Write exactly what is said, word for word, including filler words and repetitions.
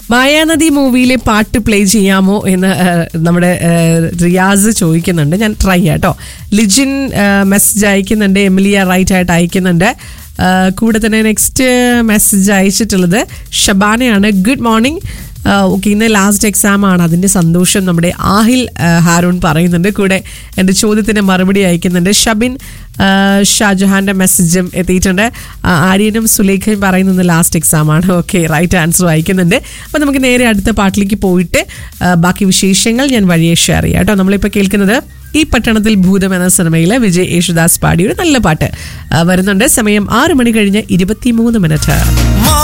മായാനദി മൂവിയിലെ പാട്ട് പ്ലേ ചെയ്യാമോ എന്ന് നമ്മുടെ റിയാസ് ചോദിക്കുന്നുണ്ട്. ഞാൻ ട്രൈ ചെയ്യാം കേട്ടോ. ലിജിൻ മെസ്സേജ് അയക്കുന്നുണ്ട്, എമിലിയ റൈറ്റ് ആയിട്ട് അയക്കുന്നുണ്ട്. കൂടെ തന്നെ next message അയച്ചിട്ടുള്ളത് ഷബാനയാണ്. Good morning. Okay, ഇന്ന് ലാസ്റ്റ് എക്സാം ആണ്, അതിൻ്റെ സന്തോഷം നമ്മുടെ ആഹിൽ ഹാരൂൺ പറയുന്നുണ്ട്. കൂടെ എൻ്റെ ചോദ്യത്തിന് മറുപടി അയക്കുന്നുണ്ട്. ഷബിൻ ഷാജഹാൻ്റെ മെസ്സേജും എത്തിയിട്ടുണ്ട്. ആര്യനും സുലേഖയും പറയുന്നത് ലാസ്റ്റ് എക്സാം ആണ്. ഓക്കെ, റൈറ്റ് ആൻസർ അയക്കുന്നുണ്ട്. അപ്പോൾ നമുക്ക് നേരെ അടുത്ത പാട്ടിലേക്ക് പോയിട്ട് ബാക്കി വിശേഷങ്ങൾ ഞാൻ വഴിയെ ഷെയർ ചെയ്യാം കേട്ടോ. നമ്മളിപ്പോൾ കേൾക്കുന്നത് ഈ പട്ടണത്തിൽ ഭൂതം എന്ന സിനിമയിലെ വിജയ് യേശുദാസ് പാടിയ ഒരു നല്ല പാട്ട് വരുന്നുണ്ട്. സമയം ആറ് മണി കഴിഞ്ഞ് ഇരുപത്തി മൂന്ന് മിനിറ്റ്.